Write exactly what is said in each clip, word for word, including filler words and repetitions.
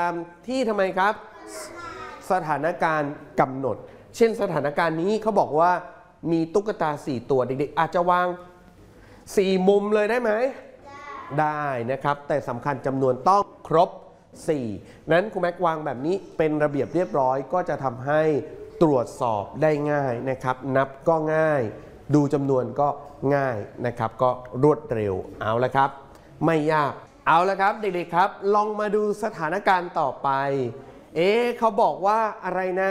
ามที่ทำไมครับสถานการณ์กำหนดเช่นสถานการณ์นี้เขาบอกว่ามีตุ๊กตาสี่ตัวเด็กๆอาจจะวางสี่มุมเลยได้ไหมได้นะครับแต่สำคัญจำนวนต้องครบสี่นั้นครูแม็กวางแบบนี้เป็นระเบียบเรียบร้อยก็จะทำให้ตรวจสอบได้ง่ายนะครับนับก็ง่ายดูจำนวนก็ง่ายนะครับก็รวดเร็วเอาละครับไม่ยากเอาละครับเด็กๆครับลองมาดูสถานการณ์ต่อไปเอ๊ะเขาบอกว่าอะไรนะ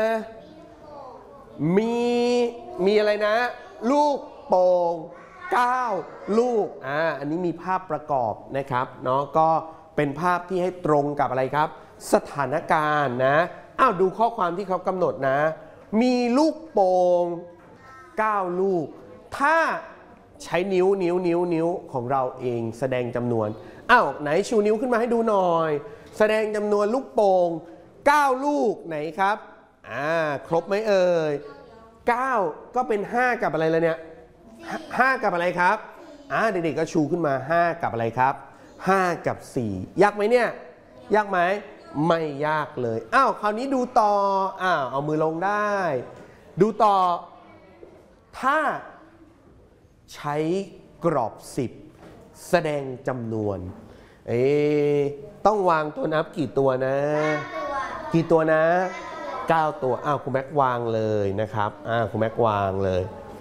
มีมีอะไรนะลูกโป่งเก้าลูกอ่าอันนี้มีภาพประกอบนะครับเนาะก็เป็นภาพที่ให้ตรงกับอะไรครับสถานการณ์นะอ้าวดูข้อความที่เขากำหนดนะมีลูกโป่งเก้าลูกถ้าใช้นิ้วนิ้วนิ้วนิ้วของเราเองแสดงจำนวนอ้าวไหนชูนิ้วขึ้นมาให้ดูหน่อยแสดงจำนวนลูกโป่งเก้าลูกไหนครับอ่าครบไหมเอ่ยเก้าก็เป็นห้ากับอะไรเลยเนี่ยห้ากับอะไรครับอ่าเด็กๆก็ชูขึ้นมาห้ากับอะไรครับห้ากับสี่ยากไหมเนี่ยยากไหมไม่ยากเลยอ้าวคราวนี้ดูต่ออ้าวเอามือลงได้ดูต่อถ้าใช้กรอบสิบแสดงจำนวนเอ๊ต้องวางตัวนับกี่ตัวนะกี่ตัวนะเก้าตัวอ้าวคุณแม็กวางเลยนะครับอ้าวคุณแม็กวางเลย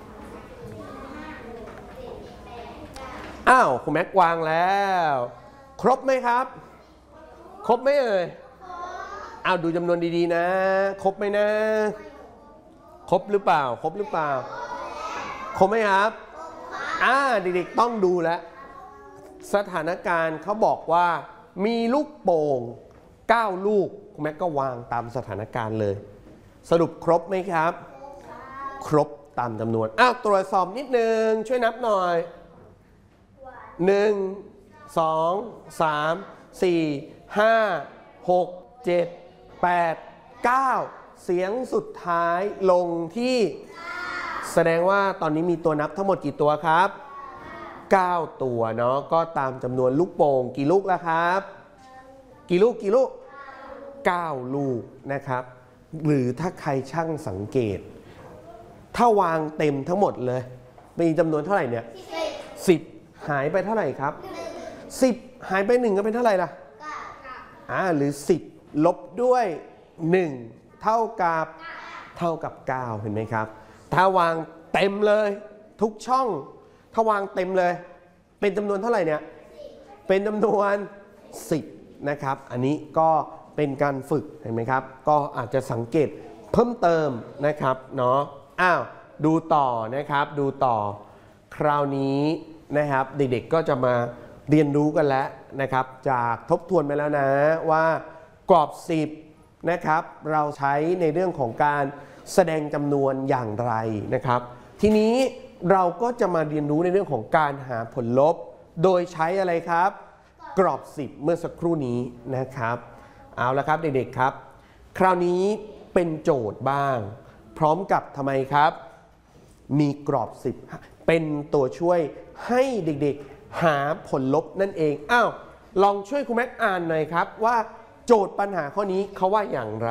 อ้าวคุณแม็กวางแล้วครบไหมครับครบไหมเอ่ยอ้าวดูจำนวนดีๆนะครบไหมนะครบหรือเปล่าครบหรือเปล่าครบไหมครับอ่าเด็กๆต้องดูแลสถานการณ์เขาบอกว่ามีลูกโป่งเก้าลูกคุณแม็กก็วางตามสถานการณ์เลยสรุปครบไหมครับครบตามจำนวนอ้าวตรวจสอบนิดนึงช่วยนับหน่อยหนึ่งสองสามสี่ห้าหกเจ็ดแปดเก้าเสียงสุดท้ายลงที่แสดงว่าตอนนี้มีตัวนับทั้งหมดกี่ตัวครับเก้าตัวเนาะก็ตามจำนวนลูกโป่งกี่ลูกแล้วครับกี่ลูกกี่ลูกเก้าลูกนะครับหรือถ้าใครช่างสังเกตถ้าวางเต็มทั้งหมดเลยมีจำนวนเท่าไหร่เนี่ยสิบหายไปเท่าไหร่ครับสิบหายไปหนึ่งก็เป็นเท่าไหร่ล่ะอ่าหรือสิบลบด้วยหนึ่งเท่ากับเท่ากับเก้าเห็นไหมครับถ้าวางเต็มเลยทุกช่องถ้าวางเต็มเลยเป็นจำนวนเท่าไหร่เนี่ยเป็นจำนวนสิบนะครับอันนี้ก็เป็นการฝึกเห็นไหมครับก็อาจจะสังเกตเพิ่มเติมนะครับเนาะอ้าวดูต่อนะครับดูต่อคราวนี้นะครับเด็กๆก็จะมาเรียนรู้กันแล้วนะครับจากทบทวนไปแล้วนะว่ากรอบสิบนะครับเราใช้ในเรื่องของการแสดงจำนวนอย่างไรนะครับทีนี้เราก็จะมาเรียนรู้ในเรื่องของการหาผลลบโดยใช้อะไรครับกรอบสิบเมื่อสักครู่นี้นะครับเอาละครับเด็กๆครับคราวนี้เป็นโจทย์บ้างพร้อมกับทำไมครับมีกรอบสิบเป็นตัวช่วยให้เด็กๆหาผลลบนั่นเองอ้าวลองช่วยครูแม็กอ่านหน่อยครับว่าโจทย์ปัญหาข้อนี้เขาว่าอย่างไร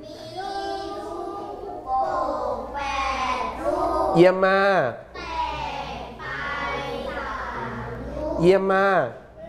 เยี่ยมมากเยี่ยมมาก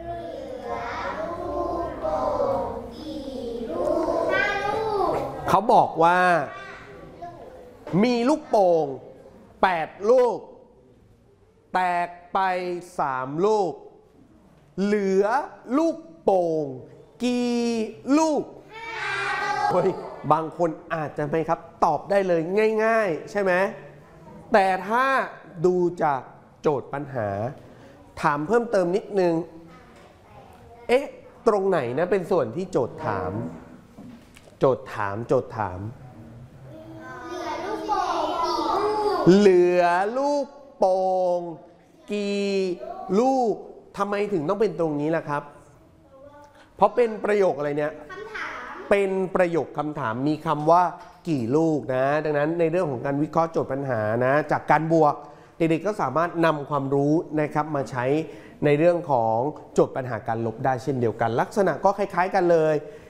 เขาบอกว่ามีลูกโป่งแปดลูกแตกไปสามลูกเหลือลูกโป่งกี่ลูกเฮ้ยบางคนอาจจะไม่ครับตอบได้เลยง่ายๆใช่ไหมแต่ถ้าดูจากโจทย์ปัญหาถามเพิ่มเติมนิดนึงเอ๊ะตรงไหนนะเป็นส่วนที่โจทย์ถามโจทย์ถามโจทย์ถามเหลือลูกโป่งกี่ลูกทำไมถึงต้องเป็นตรงนี้ล่ะครับเพราะเป็นประโยคอะไรเนี่ยเป็นประโยคคำถามมีคำว่ากี่ลูกนะดังนั้นในเรื่องของการวิเคราะห์โจทย์ปัญหานะจากการบวกเด็กๆก็สามารถนำความรู้นะครับมาใช้ในเรื่องของโจทย์ปัญหาการลบได้เช่นเดียวกันลักษณะก็คล้ายๆกันเลย